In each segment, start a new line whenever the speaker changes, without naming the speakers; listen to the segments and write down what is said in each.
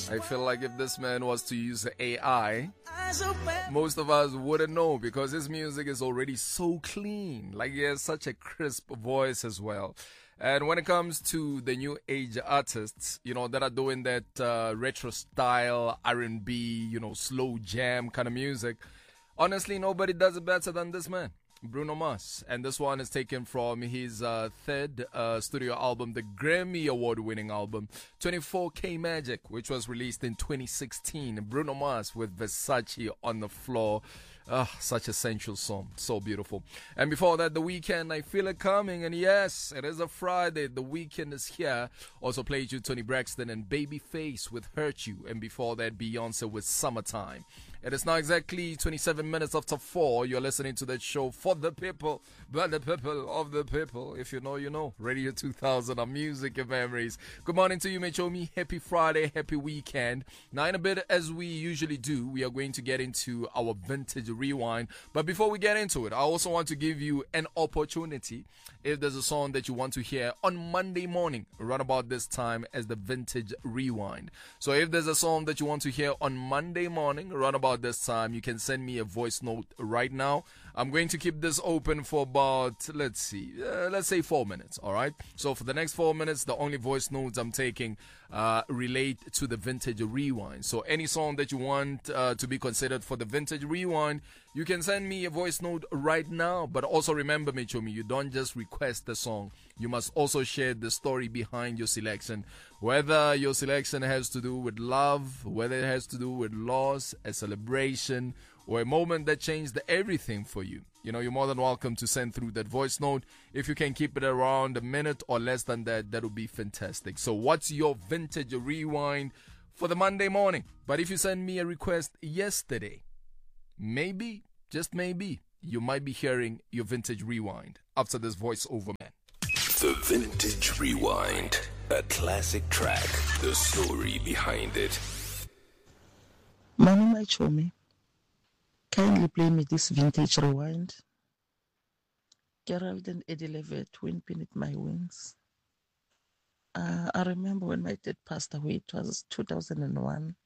I feel like if this man was to use AI, most of us wouldn't know because his music is already so clean. Like he has such a crisp voice as well. And when it comes to the new age artists, that are doing that retro style R&B, slow jam kind of music, honestly, nobody does it better than this man, Bruno Mars. And this one is taken from his third studio album, the Grammy Award-winning album, 24K Magic, which was released in 2016. Bruno Mars with Versace on the Floor. Such a sensual song. So beautiful. And before that, The Weeknd, I Feel It Coming. And yes, it is a Friday. The Weeknd is here. Also played you Tony Braxton and Babyface with Hurt You. And before that, Beyonce with Summertime. It is now exactly 27 minutes after 4. You're listening to that show for the people, by the people, of the people. If you know, you know. Radio 2000, our music and memories. Good morning to you, Mechomi. Happy Friday, happy weekend. Now, in a bit, as we usually do, we are going to get into our vintage rewind. But before we get into it, I also want to give you an opportunity. If there's a song that you want to hear on Monday morning, right about this time as the vintage rewind. So if there's a song that you want to hear on Monday morning, right about this time, you can send me a voice note right now. I'm going to keep this open for about, let's say 4 minutes, all right? So for the next 4 minutes, the only voice notes I'm taking relate to the vintage rewind. So any song that you want to be considered for the vintage rewind, you can send me a voice note right now. But also remember, Mechomi, you don't just request the song. You must also share the story behind your selection. Whether your selection has to do with love, whether it has to do with loss, a celebration, or a moment that changed everything for you. You're more than welcome to send through that voice note. If you can keep it around a minute or less than that, that would be fantastic. So what's your vintage rewind for the Monday morning? But if you send me a request yesterday, maybe, just maybe, you might be hearing your vintage rewind after this voiceover, man.
The Vintage Rewind, a classic track, the story behind it.
Mommy, my chummy, kindly play me this vintage rewind. Gerald and Eddie Levitt, Wind Beneath My Wings. I remember when my dad passed away, it was 2001.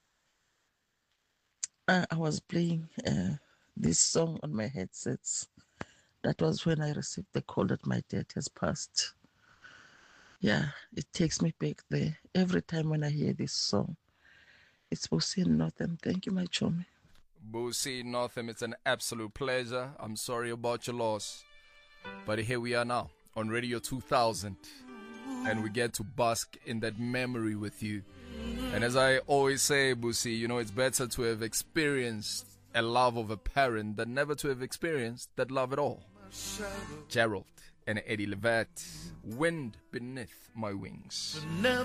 I was playing this song on my headsets. That was when I received the call that my dad has passed. Yeah, it takes me back there. Every time when I hear this song, it's Bosie Northam. Thank you, my chummy.
Bosie Northam, it's an absolute pleasure. I'm sorry about your loss. But here we are now on Radio 2000. And we get to bask in that memory with you. And as I always say, Bosie, it's better to have experienced a love of a parent than never to have experienced that love at all. Gerald and Eddie Levitt, Wind Beneath My Wings.